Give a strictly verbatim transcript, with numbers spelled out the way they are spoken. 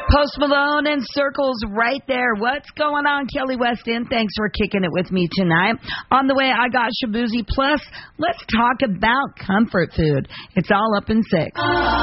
Post Malone and Circles right there. What's going on, Kelly Weston? Thanks for kicking it with me tonight. On the way, I got Shabuzi. Plus, let's talk about comfort food. It's all up in six.